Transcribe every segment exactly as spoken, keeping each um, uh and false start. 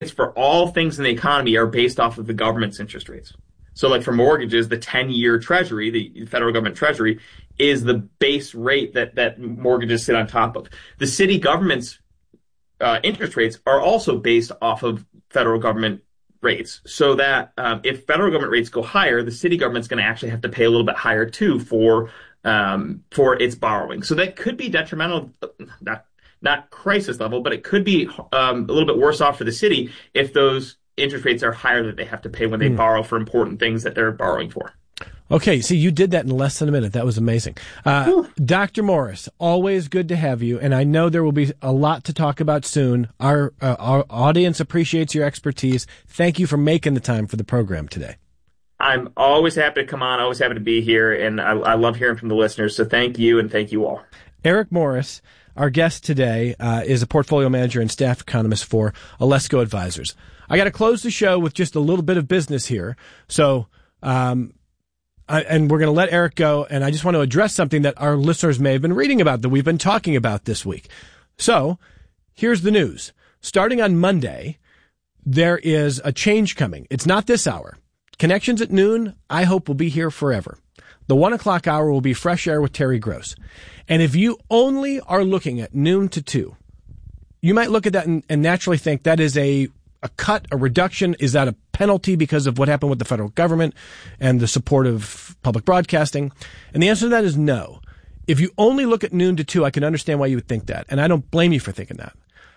for all things in the economy are based off of the government's interest rates. So like for mortgages, the ten-year treasury, the federal government treasury, is the base rate that, that mortgages sit on top of. The city government's uh, interest rates are also based off of federal government rates. So that um, if federal government rates go higher, the city government's going to actually have to pay a little bit higher too for um, for its borrowing. So that could be detrimental, not, not crisis level, but it could be um, a little bit worse off for the city if those interest rates are higher that they have to pay when they mm. borrow for important things that they're borrowing for. Okay, see, you did that in less than a minute. That was amazing. Uh, Doctor Morris, always good to have you, and I know there will be a lot to talk about soon. Our, uh, our audience appreciates your expertise. Thank you for making the time for the program today. I'm always happy to come on, always happy to be here, and I, I love hearing from the listeners, so thank you, and thank you all. Eric Morris, our guest today, uh, is a portfolio manager and staff economist for Alesco Advisors. I got to close the show with just a little bit of business here, so... Um, I, and we're going to let Eric go, and I just want to address something that our listeners may have been reading about that we've been talking about this week. So, here's the news. Starting on Monday, there is a change coming. It's not this hour. Connections at noon, I hope, will be here forever. The one o'clock hour will be Fresh Air with Terry Gross. And if you only are looking at noon to two, you might look at that and, and naturally think that is a a cut, a reduction. Is that a penalty because of what happened with the federal government and the support of public broadcasting? And the answer to that is no. If you only look at noon to two, I can understand why you would think that. And I don't blame you for thinking that.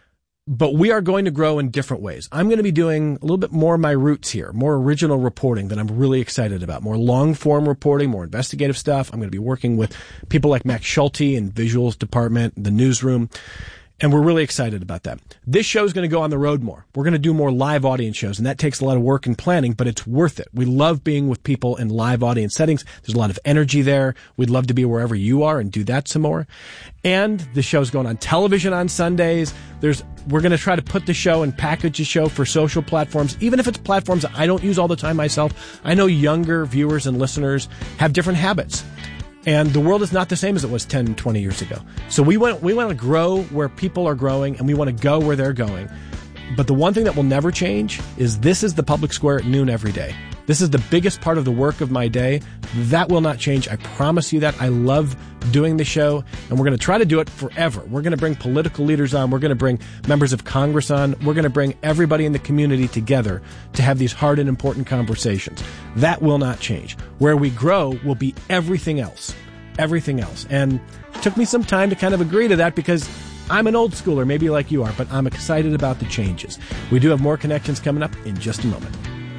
But we are going to grow in different ways. I'm going to be doing a little bit more of my roots here, more original reporting that I'm really excited about, more long-form reporting, more investigative stuff. I'm going to be working with people like Max Schulte in Visuals Department, the newsroom. And we're really excited about that. This show is going to go on the road more. We're going to do more live audience shows, and that takes a lot of work and planning, but it's worth it. We love being with people in live audience settings. There's a lot of energy there. We'd love to be wherever you are and do that some more. And the show's going on television on Sundays. There's, we're going to try to put the show and package the show for social platforms, even if it's platforms that I don't use all the time myself. I know younger viewers and listeners have different habits. And the world is not the same as it was ten, twenty years ago. So we want, we want to grow where people are growing, and we want to go where they're going. But the one thing that will never change is this is the public square at noon every day. This is the biggest part of the work of my day. That will not change. I promise you that. I love doing the show, and we're going to try to do it forever. We're going to bring political leaders on. We're going to bring members of Congress on. We're going to bring everybody in the community together to have these hard and important conversations. That will not change. Where we grow will be everything else. Everything else. And it took me some time to kind of agree to that because I'm an old schooler, maybe like you are, but I'm excited about the changes. We do have more connections coming up in just a moment.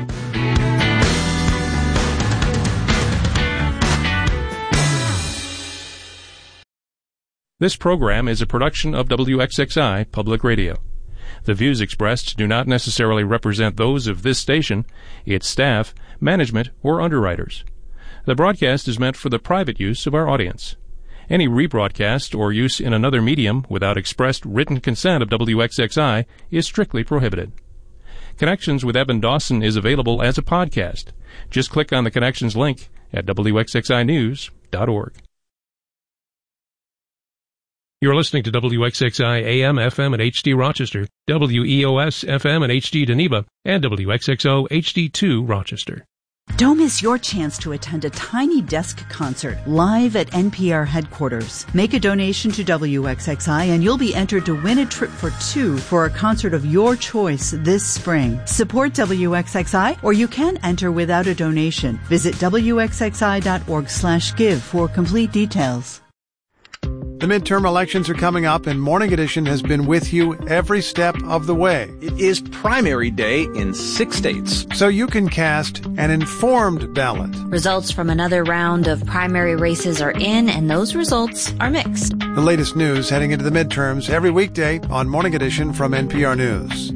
This program is a production of W X X I Public Radio. The views expressed do not necessarily represent those of this station, its staff, management, or underwriters. The broadcast is meant for the private use of our audience. Any rebroadcast or use in another medium without expressed written consent of W X X I is strictly prohibited. Connections with Evan Dawson is available as a podcast. Just click on the Connections link at W X X I news dot org. You're listening to W X X I A M, F M, and H D Rochester, W E O S, F M, and H D Geneva, and W X X O H D two Rochester. Don't miss your chance to attend a Tiny Desk concert live at N P R headquarters. Make a donation to W X X I and you'll be entered to win a trip for two for a concert of your choice this spring. Support W X X I or you can enter without a donation. Visit W X X I dot org slash give for complete details. The midterm elections are coming up, and Morning Edition has been with you every step of the way. It is primary day in six states. So you can cast an informed ballot. Results from another round of primary races are in, and those results are mixed. The latest news heading into the midterms every weekday on Morning Edition from N P R News.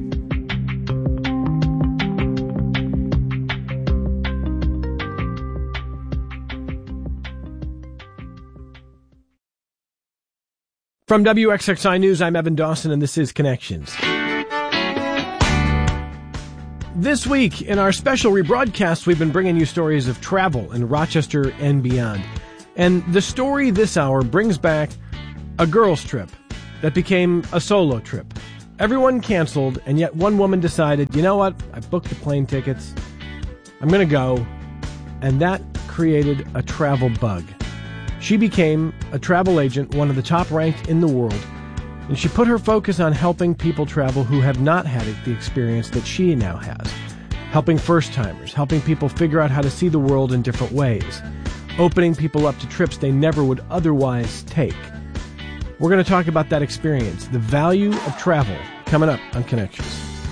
From W X X I News, I'm Evan Dawson, and this is Connections. This week, in our special rebroadcast, we've been bringing you stories of travel in Rochester and beyond. And the story this hour brings back a girls' trip that became a solo trip. Everyone canceled, and yet one woman decided, you know what? I booked the plane tickets. I'm going to go. And that created a travel bug. She became a travel agent, one of the top ranked in the world, and she put her focus on helping people travel who have not had the experience that she now has. Helping first-timers, helping people figure out how to see the world in different ways, opening people up to trips they never would otherwise take. We're going to talk about that experience, the value of travel, coming up on Connections.